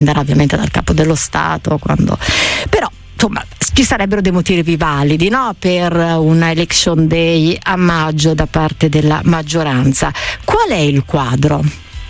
ovviamente dal capo dello Stato, però insomma ci sarebbero dei motivi validi, no, per una election day a maggio da parte della maggioranza. Qual è il quadro?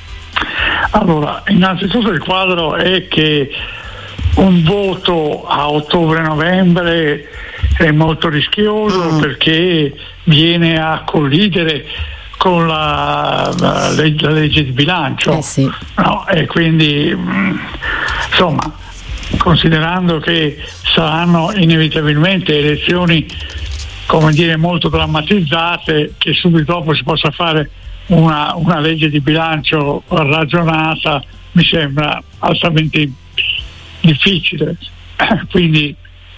Allora, innanzitutto il quadro è che un voto a ottobre-novembre è molto rischioso perché viene a collidere con la legge di bilancio, sì. No? E quindi insomma, considerando che saranno inevitabilmente elezioni, come dire, molto drammatizzate, che subito dopo si possa fare una legge di bilancio ragionata mi sembra altamente difficile. Quindi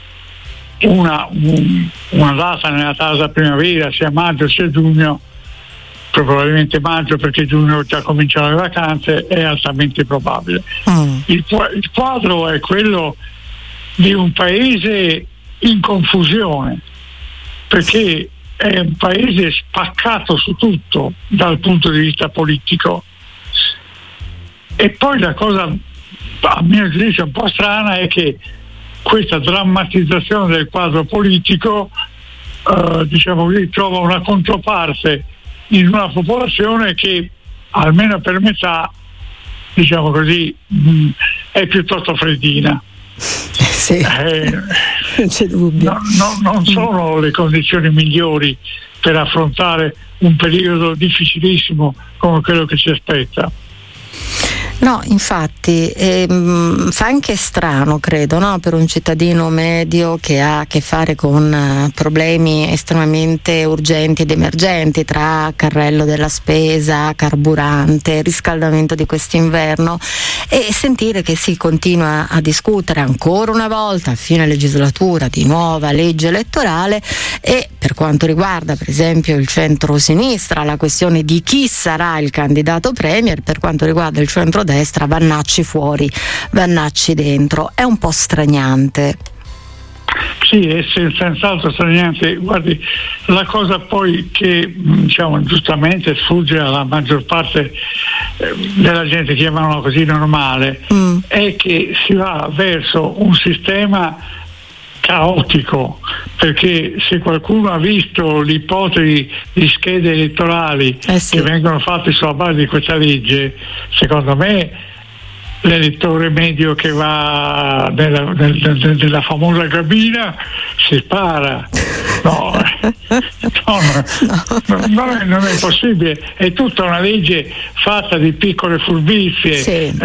una data nella tarda primavera, sia maggio sia giugno, probabilmente maggio perché giugno già cominciano le vacanze, è altamente probabile. Il quadro è quello di un paese in confusione, perché è un paese spaccato su tutto dal punto di vista politico. E poi la cosa, a mio giudizio, un po' strana è che questa drammatizzazione del quadro politico diciamo così, trova una controparte in una popolazione che almeno per metà, diciamo così, è piuttosto freddina. Sì, non c'è dubbio. Non sono le condizioni migliori per affrontare un periodo difficilissimo come quello che ci aspetta. No, infatti fa anche strano, credo, no? Per un cittadino medio che ha a che fare con problemi estremamente urgenti ed emergenti, tra carrello della spesa, carburante, riscaldamento di quest'inverno, e sentire che si continua a discutere ancora una volta a fine legislatura di nuova legge elettorale. E per quanto riguarda per esempio il centro-sinistra, la questione di chi sarà il candidato premier, per quanto riguarda il centro-destra, Vannacci fuori, Vannacci dentro. È un po' straniante. Sì, è senz'altro straniante. Guardi, la cosa poi che diciamo giustamente sfugge alla maggior parte della gente, chiamano così normale, è che si va verso un sistema caotico, perché se qualcuno ha visto l'ipotesi di schede elettorali sì, che vengono fatte sulla base di questa legge, secondo me l'elettore medio che va nella famosa cabina si spara. Non è possibile, è tutta una legge fatta di piccole furbizie. Sì.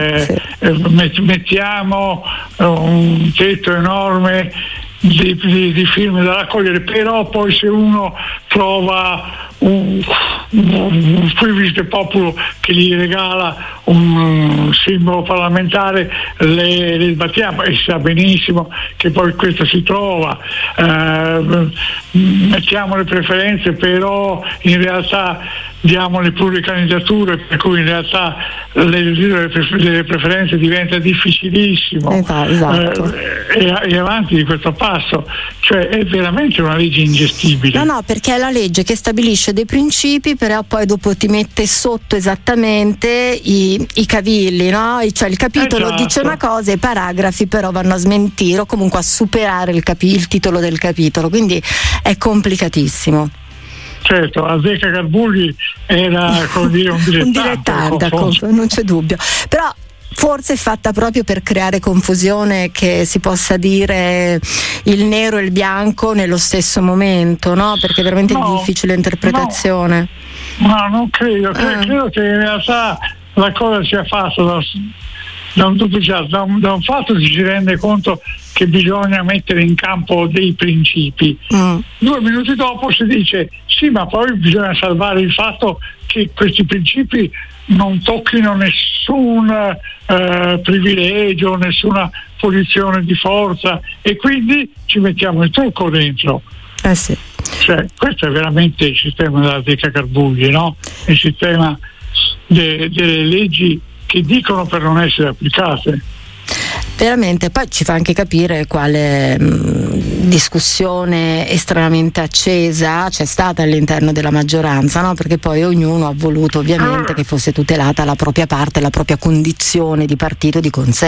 Mettiamo un tetto enorme di firme da raccogliere, però poi se uno trova un privis de populo che gli regala un simbolo parlamentare, le sbattiamo, e si sa benissimo che poi questo si trova. Mettiamo le preferenze, però in realtà diamo le pluricandidature, per cui in realtà le preferenze diventa difficilissimo. Esatto. E avanti di questo passo, cioè è veramente una legge ingestibile. No, perché è la legge che stabilisce dei principi, però poi dopo ti mette sotto esattamente i cavilli, no? Cioè il capitolo dice una cosa e i paragrafi però vanno a smentire o comunque a superare il titolo del capitolo, quindi è complicatissimo. Certo, Azzecca Garbugli era, come dire, un dilettante, non c'è dubbio, però forse è fatta proprio per creare confusione, che si possa dire il nero e il bianco nello stesso momento, no? Perché è veramente difficile interpretazione. No, non credo. Credo che in realtà la cosa sia fatta da un fatto che si rende conto che bisogna mettere in campo dei principi. 2 minuti dopo si dice sì, ma poi bisogna salvare il fatto che questi principi non tocchino nessun privilegio, nessuna posizione di forza, e quindi ci mettiamo il trucco dentro. Sì. Cioè, questo è veramente il sistema della Zecca Garbugli, no? Il sistema delle leggi che dicono per non essere applicate. veramente. Poi ci fa anche capire quale discussione estremamente accesa c'è stata all'interno della maggioranza, no? Perché poi ognuno ha voluto ovviamente che fosse tutelata la propria parte, la propria condizione di partito di consenso.